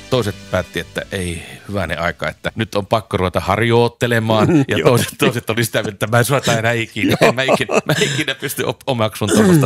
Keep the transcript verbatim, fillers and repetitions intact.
toiset päätti, että ei hyvänen aika, että nyt on pakko ruveta harjoittelemaan. Ja toiset, toiset oli sitä, että mä en suorata enää ikinä. mä, ikinä mä ikinä pysty omaksun tuollaista